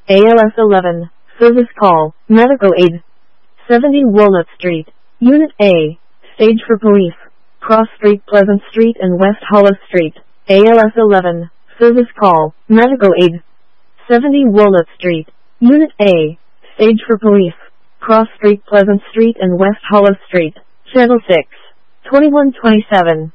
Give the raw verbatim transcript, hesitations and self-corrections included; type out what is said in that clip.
A L S eleven, service call, medical aid. seventy Walnut Street, Unit A, stage for police. Cross Street, Pleasant Street and West Hollis Street. A L S eleven, service call, medical aid. seventy Walnut Street, Unit A, stage for police. Cross Street, Pleasant Street and West Hollis Street. Channel six, twenty-one twenty-seven.